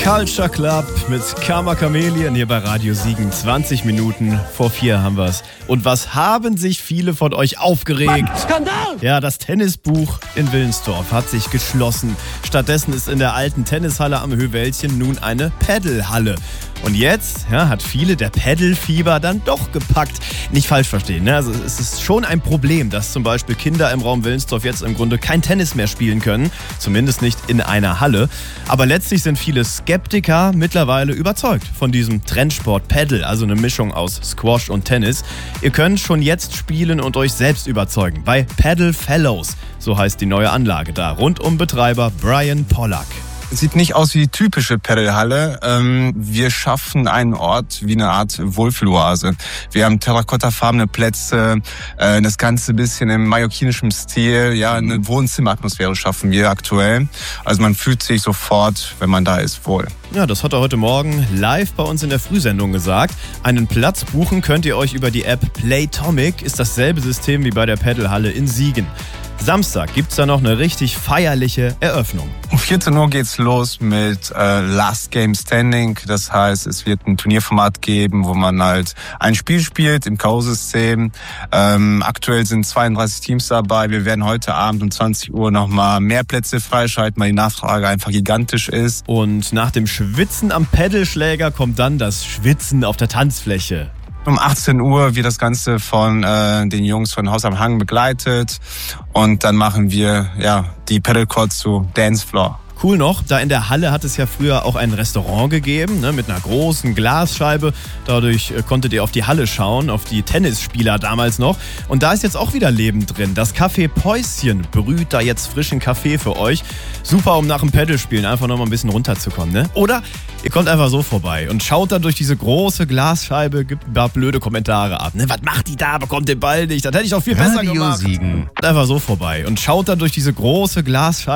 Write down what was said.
Culture Club mit Karma Chameleon hier bei Radio Siegen. 20 Minuten vor 4 haben wir's. Und was haben sich viele von euch aufgeregt? Skandal! Ja, das Tennisbuch in Wilnsdorf hat sich geschlossen. Stattdessen ist in der alten Tennishalle am Höhwäldchen nun eine Paddelhalle. Und jetzt hat viele der Paddelfieber dann doch gepackt. Nicht falsch verstehen, ne? Also es ist schon ein Problem, dass zum Beispiel Kinder im Raum Wilnsdorf jetzt im Grunde kein Tennis mehr spielen können. Zumindest nicht in einer Halle. Aber letztlich sind viele Skeptiker mittlerweile überzeugt von diesem Trendsport Paddle, also eine Mischung aus Squash und Tennis. Ihr könnt schon jetzt spielen und euch selbst überzeugen bei Paddle Fellows. So heißt die neue Anlage da, rund um Betreiber Brian Pollack. Sieht nicht aus wie die typische Paddelhalle. Wir schaffen einen Ort wie eine Art Wohlfühloase. Wir haben terrakottafarbene Plätze, das Ganze ein bisschen im mallorquinischen Stil. Ja, eine Wohnzimmeratmosphäre schaffen wir aktuell. Also man fühlt sich sofort, wenn man da ist, wohl. Ja, das hat er heute Morgen live bei uns in der Frühsendung gesagt. Einen Platz buchen könnt ihr euch über die App Playtomic. Ist dasselbe System wie bei der Paddelhalle in Siegen. Samstag gibt's da noch eine richtig feierliche Eröffnung. Um 14 Uhr geht's los mit Last Game Standing. Das heißt, es wird ein Turnierformat geben, wo man halt ein Spiel spielt im K.O.-System. Aktuell sind 32 Teams dabei. Wir werden heute Abend um 20 Uhr nochmal mehr Plätze freischalten, weil die Nachfrage einfach gigantisch ist. Und nach dem Schwitzen am Pedalschläger kommt dann das Schwitzen auf der Tanzfläche. Um 18 Uhr wird das Ganze von den Jungs von Haus am Hang begleitet und dann machen wir die Paddlecourt zu Dancefloor. Cool noch, da in der Halle hat es ja früher auch ein Restaurant gegeben, ne, mit einer großen Glasscheibe. Dadurch konntet ihr auf die Halle schauen, auf die Tennisspieler damals noch. Und da ist jetzt auch wieder Leben drin. Das Café Päuschen brüht da jetzt frischen Kaffee für euch. Super, um nach dem Paddlespielen einfach noch mal ein bisschen runterzukommen, ne? Oder ihr kommt einfach so vorbei und schaut dann durch diese große Glasscheibe, gibt ein paar blöde Kommentare ab. Ne? Was macht die da? Bekommt den Ball nicht? Das hätte ich auch viel besser gemacht. Radio Siegen. Einfach so vorbei und schaut dann durch diese große Glasscheibe.